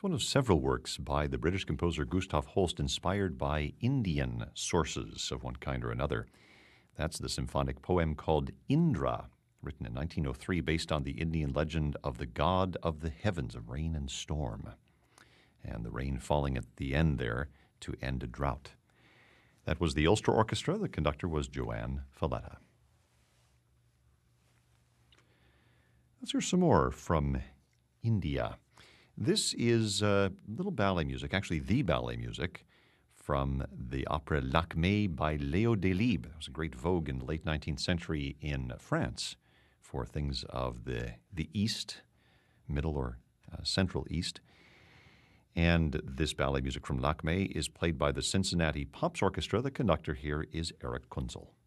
It's one of several works by the British composer Gustav Holst inspired by Indian sources of one kind or another. That's the symphonic poem called Indra, written in 1903 based on the Indian legend of the god of the heavens of rain and storm, and the rain falling at the end there to end a drought. That was the Ulster Orchestra. The conductor was Joanne Falletta. Let's hear some more from India. This is little ballet music, actually the ballet music, from the opera Lakmé by Léo Delibes. It was a great vogue in the late 19th century in France for things of the East, Middle or Central East. And this ballet music from Lakmé is played by the Cincinnati Pops Orchestra. The conductor here is Eric Kunzel.